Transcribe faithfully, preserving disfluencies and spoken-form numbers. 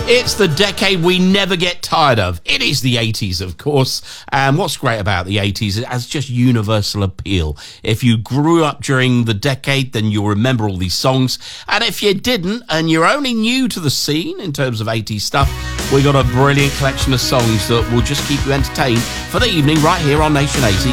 It's the decade we never get tired of. It is the eighties, of course. And what's great about the eighties, it has just universal appeal. If you grew up during the decade, then you'll remember all these songs. And if you didn't, and you're only new to the scene in terms of eighties stuff, we got a brilliant collection of songs that will just keep you entertained for the evening right here on Nation eighty.